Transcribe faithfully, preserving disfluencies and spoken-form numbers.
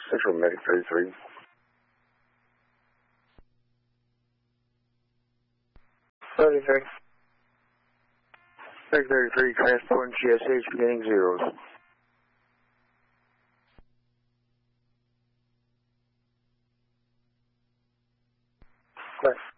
Central Medic thirty-three. thirty-three. Medic thirty-three, transporting G S H beginning zeros. Right.